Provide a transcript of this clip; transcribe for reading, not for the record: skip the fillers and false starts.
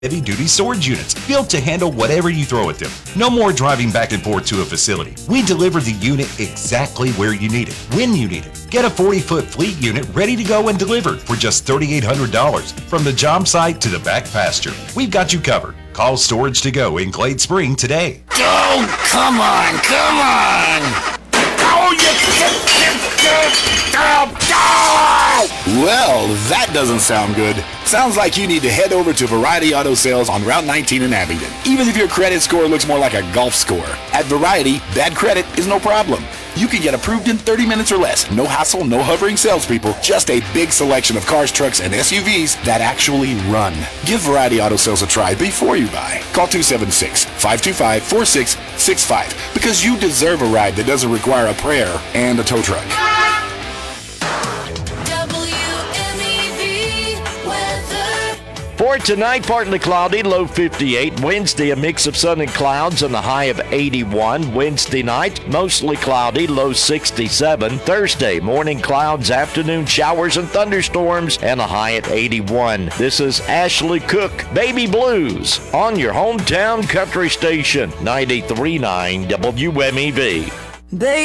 Heavy-duty storage units built to handle whatever you throw at them. No more driving back and forth to a facility. We deliver the unit exactly where you need it, when you need it. Get a 40-foot fleet unit ready to go and delivered for just $3,800 from the job site to the back pasture. We've got you covered. Call Storage to Go in Glade Spring today. Oh, come on, come on! Oh, well, that doesn't sound good. Sounds like you need to head over to Variety Auto Sales on Route 19 in Abingdon. Even if your credit score looks more like a golf score, at Variety, bad credit is no problem. You can get approved in 30 minutes or less. No hassle, no hovering salespeople, just a big selection of cars, trucks, and SUVs that actually run. Give Variety Auto Sales a try before you buy. Call 276-525-4665 because you deserve a ride that doesn't require a prayer and a tow truck. For tonight, partly cloudy, low 58. Wednesday, a mix of sun and clouds and a high of 81. Wednesday night, mostly cloudy, low 67. Thursday, morning clouds, afternoon showers and thunderstorms, and a high at 81. This is Ashley Cook, Baby Blues, on your hometown country station, 93.9 WMEV.